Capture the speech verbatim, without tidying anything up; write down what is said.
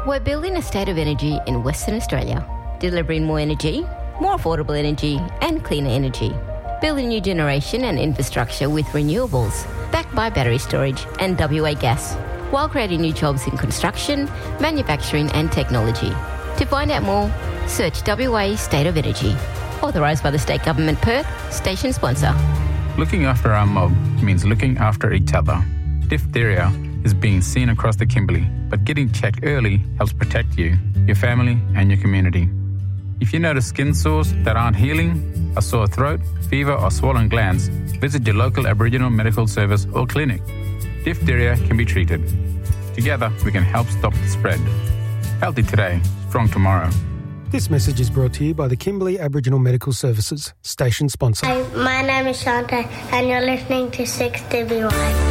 We're building a state of energy in Western Australia, delivering more energy, more affordable energy and cleaner energy. Building new generation and infrastructure with renewables, backed by battery storage and W A gas, while creating new jobs in construction, manufacturing and technology. To find out more, search W A State of Energy. Authorised by the State Government Perth, station sponsor. Looking after our mob means looking after each other. Diphtheria is being seen across the Kimberley, but getting checked early helps protect you, your family and your community. If you notice skin sores that aren't healing, a sore throat, fever or swollen glands, visit your local Aboriginal medical service or clinic. Diphtheria can be treated. Together we can help stop the spread. Healthy today, strong tomorrow. This message is brought to you by the Kimberley Aboriginal Medical Services, station sponsor. Hi, my name is Shante and you're listening to six W Y.